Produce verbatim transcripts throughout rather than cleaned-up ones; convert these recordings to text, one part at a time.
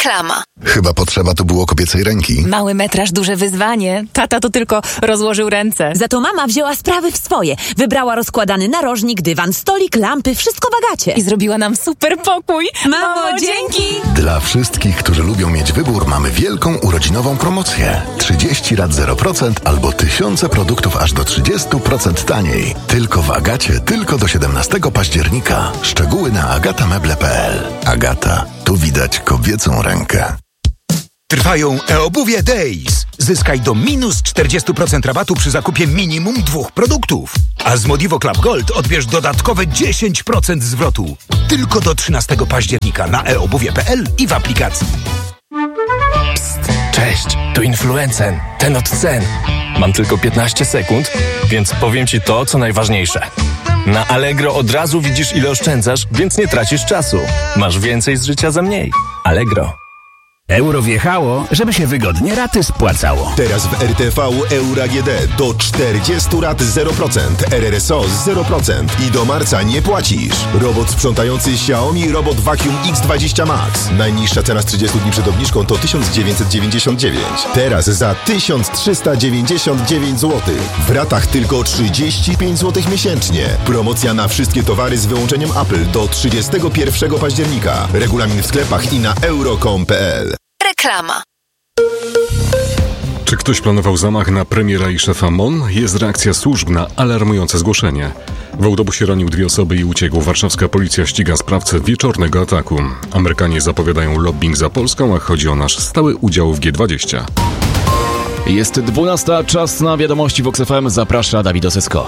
Reklama. Chyba potrzeba tu było kobiecej ręki. Mały metraż, duże wyzwanie. Tata to tylko rozłożył ręce. Za to mama wzięła sprawy w swoje. Wybrała rozkładany narożnik, dywan, stolik, lampy, wszystko w Agacie. I zrobiła nam super pokój. Mamo, Mamo dzięki! Dla wszystkich, którzy lubią mieć wybór, mamy wielką urodzinową promocję. trzydzieści rat zero procent albo tysiące produktów aż do trzydzieści procent taniej. Tylko w Agacie, tylko do siedemnastego października. Szczegóły na agatameble kropka p l. Agata. Tu widać kobiecą rękę. Trwają e-obuwie Days. Zyskaj do minus czterdzieści procent rabatu przy zakupie minimum dwóch produktów. A z Modivo Club Gold odbierz dodatkowe dziesięć procent zwrotu. Tylko do trzynastego października na e obuwie kropka p l i w aplikacji. Psst, cześć, tu Influencen, ten od cen. Mam tylko piętnaście sekund, więc powiem Ci to, co najważniejsze. Na Allegro od razu widzisz, ile oszczędzasz, więc nie tracisz czasu. Masz więcej z życia za mniej. Allegro. Euro wjechało, żeby się wygodnie raty spłacało. Teraz w R T V Euro A G D do czterdzieści rat zero procent, R R S O zero procent i do marca nie płacisz. Robot sprzątający Xiaomi Robot Vacuum X dwadzieścia Max. Najniższa cena z trzydziestu dni przed obniżką to tysiąc dziewięćset dziewięćdziesiąt dziewięć. Teraz za tysiąc trzysta dziewięćdziesiąt dziewięć złotych. W ratach tylko trzydzieści pięć złotych miesięcznie. Promocja na wszystkie towary z wyłączeniem Apple do trzydziestego pierwszego października. Regulamin w sklepach i na euro kropka com kropka p l. Reklama. Czy ktoś planował zamach na premiera i szefa M O N? Jest reakcja służb na alarmujące zgłoszenie. W autobusie ranił dwie osoby i uciekł. Warszawska policja ściga sprawcę wieczornego ataku. Amerykanie zapowiadają lobbying za Polską, a chodzi o nasz stały udział w G dwadzieścia. Jest dwunasta, czas na wiadomości w Vox F M. Zaprasza Dawid Osesko.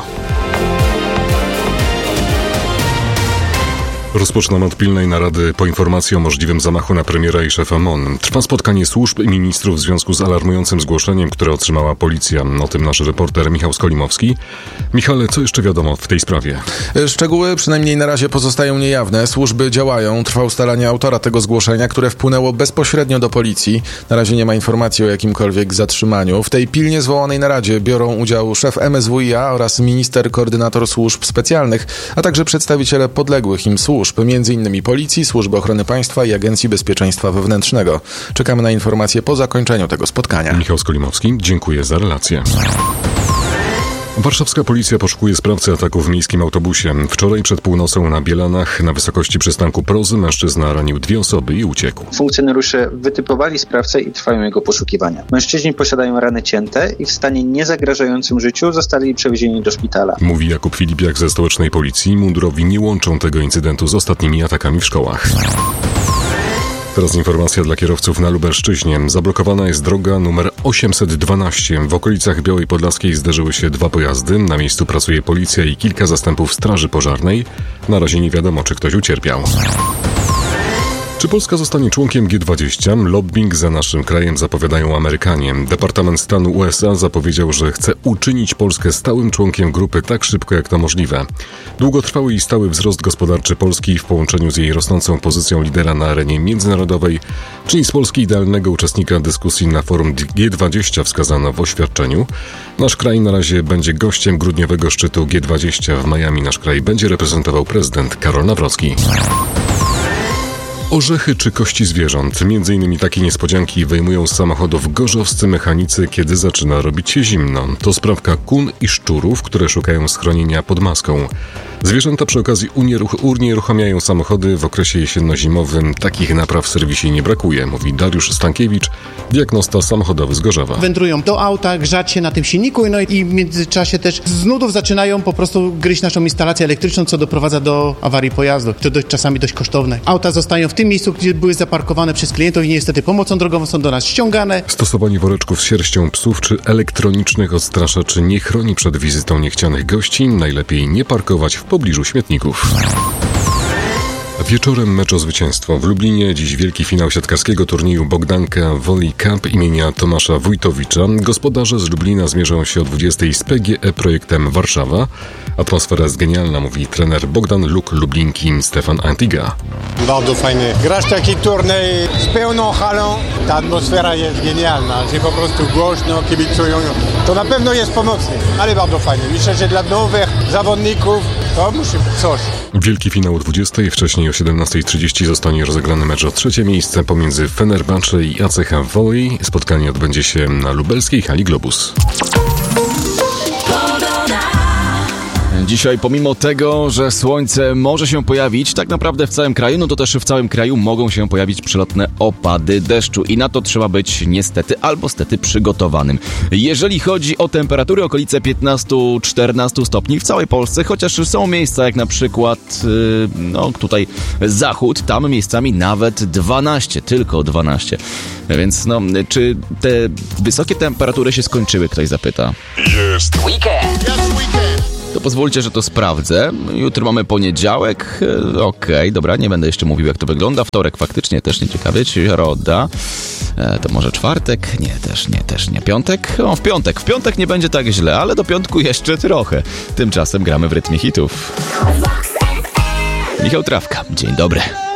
Rozpoczynamy od pilnej narady po informacji o możliwym zamachu na premiera i szefa M O N. Trwa spotkanie służb i ministrów w związku z alarmującym zgłoszeniem, które otrzymała policja. O tym nasz reporter Michał Skolimowski. Michale, co jeszcze wiadomo w tej sprawie? Szczegóły przynajmniej na razie pozostają niejawne. Służby działają. Trwa ustalanie autora tego zgłoszenia, które wpłynęło bezpośrednio do policji. Na razie nie ma informacji o jakimkolwiek zatrzymaniu. W tej pilnie zwołanej naradzie biorą udział szef M S W i A oraz minister koordynator służb specjalnych, a także przedstawiciele podległych im służb, między innymi Policji, Służby Ochrony Państwa i Agencji Bezpieczeństwa Wewnętrznego. Czekamy na informacje po zakończeniu tego spotkania. Michał Skolimowski, dziękuję za relację. Warszawska policja poszukuje sprawcy ataku w miejskim autobusie. Wczoraj przed północą na Bielanach, na wysokości przystanku Prozy, mężczyzna ranił dwie osoby i uciekł. Funkcjonariusze wytypowali sprawcę i trwają jego poszukiwania. Mężczyźni posiadają rany cięte i w stanie niezagrażającym życiu zostali przewiezieni do szpitala. Mówi Jakub Filipiak ze stołecznej policji. Mundurowi nie łączą tego incydentu z ostatnimi atakami w szkołach. Teraz informacja dla kierowców na Lubelszczyźnie. Zablokowana jest droga numer osiemset dwanaście. W okolicach Białej Podlaskiej zderzyły się dwa pojazdy. Na miejscu pracuje policja i kilka zastępów straży pożarnej. Na razie nie wiadomo, czy ktoś ucierpiał. Czy Polska zostanie członkiem G dwadzieścia? Lobbying za naszym krajem zapowiadają Amerykanie. Departament Stanu U S A zapowiedział, że chce uczynić Polskę stałym członkiem grupy tak szybko, jak to możliwe. Długotrwały i stały wzrost gospodarczy Polski w połączeniu z jej rosnącą pozycją lidera na arenie międzynarodowej czyni z Polski idealnego uczestnika dyskusji na forum G dwadzieścia, wskazano w oświadczeniu. Nasz kraj na razie będzie gościem grudniowego szczytu G dwadzieścia w Miami. Nasz kraj będzie reprezentował prezydent Karol Nawrocki. Orzechy czy kości zwierząt. Między innymi takie niespodzianki wyjmują z samochodów gorzowscy mechanicy, kiedy zaczyna robić się zimno. To sprawka kun i szczurów, które szukają schronienia pod maską. Zwierzęta przy okazji unieruchamiają samochody w okresie jesienno-zimowym. Takich napraw w serwisie nie brakuje, mówi Dariusz Stankiewicz, diagnosta samochodowy z Gorzowa. Wędrują do auta, grzać się na tym silniku, no i w międzyczasie też z nudów zaczynają po prostu gryźć naszą instalację elektryczną, co doprowadza do awarii pojazdu. To dość, czasami dość kosztowne. Auta zostają w tym miejscu, gdzie były zaparkowane przez klientów i niestety pomocą drogową są do nas ściągane. Stosowanie woreczków z sierścią psów czy elektronicznych odstraszaczy nie chroni przed wizytą niechcianych gości. Najlepiej nie parkować w pobliżu śmietników. Wieczorem mecz o zwycięstwo. W Lublinie dziś wielki finał siatkarskiego turnieju Bogdanka Volley Cup imienia Tomasza Wójtowicza. Gospodarze z Lublina zmierzą się o dwudziestej z P G E Projektem Warszawa. Atmosfera jest genialna, mówi trener Bogdan Luk Lublinki Stefan Antiga. Bardzo fajny. Grasz taki turniej z pełną halą, ta atmosfera jest genialna, że po prostu głośno kibicują. To na pewno jest pomocne, ale bardzo fajnie. Myślę, że dla nowych zawodników to musi być coś. Wielki finał o dwudziestej, wcześniej o siedemnastej trzydzieści zostanie rozegrany mecz o trzecie miejsce pomiędzy Fenerbahce i A C H Wołyń. Spotkanie odbędzie się na lubelskiej hali Globus. Dzisiaj pomimo tego, że słońce może się pojawić tak naprawdę w całym kraju, no to też w całym kraju mogą się pojawić przelotne opady deszczu i na to trzeba być niestety albo stety przygotowanym. Jeżeli chodzi o temperatury, okolice piętnaście czternaście stopni w całej Polsce, chociaż są miejsca jak na przykład yy, no tutaj zachód, tam miejscami nawet dwanaście, tylko dwanaście. Więc no, czy te wysokie temperatury się skończyły, ktoś zapyta. Jest weekend! Jest weekend! To pozwólcie, że to sprawdzę. Jutro mamy poniedziałek. Okej, okay, dobra, nie będę jeszcze mówił, jak to wygląda. Wtorek faktycznie też nieciekawy. Środa. E, to może czwartek? Nie, też nie, też nie. Piątek? O, w piątek. W piątek nie będzie tak źle, ale do piątku jeszcze trochę. Tymczasem gramy w rytmie hitów. Michał Trawka, dzień dobry.